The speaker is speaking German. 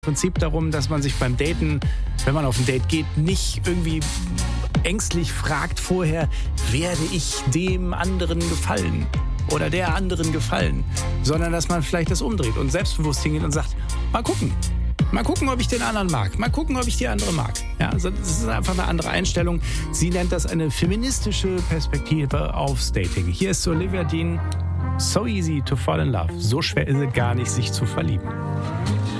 Prinzip darum, dass man sich beim Daten, wenn man auf ein Date geht, nicht irgendwie ängstlich fragt vorher, werde ich dem anderen gefallen oder der anderen gefallen, sondern dass man vielleicht das umdreht und selbstbewusst hingeht und sagt, mal gucken. Mal gucken, ob ich den anderen mag. Mal gucken, ob ich die andere mag. Ja, also das ist einfach eine andere Einstellung. Sie nennt das eine feministische Perspektive aufs Dating. Hier ist Olivia Dean. So easy to fall in love. So schwer ist es gar nicht, sich zu verlieben.